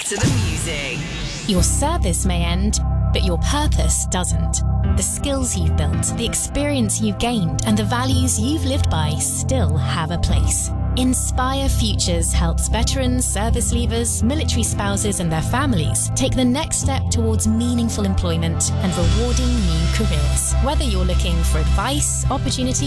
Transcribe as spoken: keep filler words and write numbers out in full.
to the music. Your service may end, but your purpose doesn't. The skills you've built, the experience you've gained, and the values you've lived by still have a place. Inspire Futures helps veterans, service leavers, military spouses and their families take the next step towards meaningful employment and rewarding new careers. Whether you're looking for advice, opportunity,